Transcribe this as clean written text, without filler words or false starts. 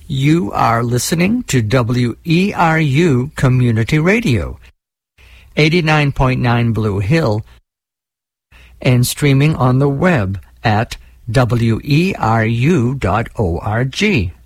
You are listening to WERU Community Radio, 89.9 Blue Hill, and streaming on the web at weru.org.